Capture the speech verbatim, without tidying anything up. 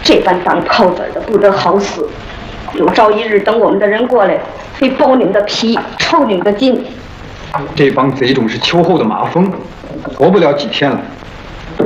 这般当炮子的不得好死，有朝一日等我们的人过来，非剥你们的皮，抽你们的筋。 这帮贼种是秋后的马蜂，活不了几天了。